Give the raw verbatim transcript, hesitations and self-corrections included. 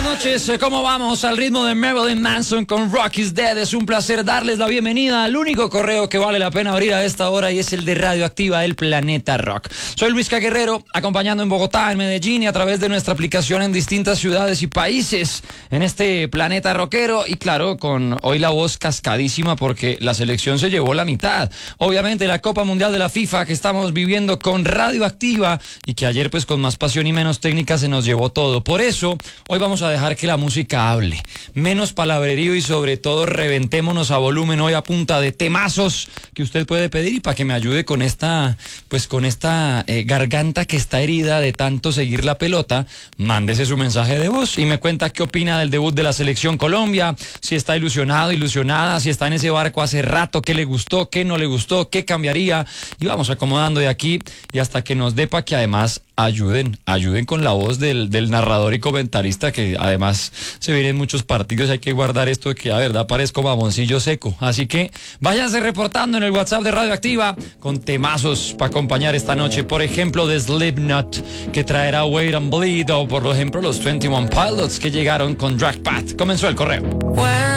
noches, ¿cómo vamos? Al ritmo de Marilyn Manson con Rock is Dead. Es un placer darles la bienvenida al único correo que vale la pena abrir a esta hora y es el de Radioactiva, el Planeta Rock. Soy Luis K. Guerrero, acompañando en Bogotá, en Medellín y a través de nuestra aplicación en distintas ciudades y países en este planeta rockero. Y claro, con hoy la voz cascadísima porque la selección se llevó la mitad. Obviamente la Copa Mundial de la FIFA que estamos viviendo con Radioactiva y que ayer pues con más pasión y menos técnica se nos llevó todo. Por eso, hoy vamos a dejar que la música hable, menos palabrerío y sobre todo reventémonos a volumen hoy a punta de temazos que usted puede pedir y para que me ayude con esta, pues con esta eh, garganta que está herida de tanto seguir la pelota, mándese su mensaje de voz y me cuenta qué opina del debut de la Selección Colombia, si está ilusionado, ilusionada, si está en ese barco hace rato, qué le gustó, qué no le gustó, qué cambiaría y vamos acomodando de aquí y hasta que nos dé pa' que además ayuden, ayuden con la voz del, del narrador y comentarista que además se vienen muchos partidos, hay que guardar esto de que la verdad parezco mamoncillo seco, así que váyanse reportando en el WhatsApp de Radioactiva con temazos para acompañar esta noche, por ejemplo de Slipknot que traerá Wait and Bleed o por ejemplo los veintiuno Pilots que llegaron con Drag Path. Comenzó el correo.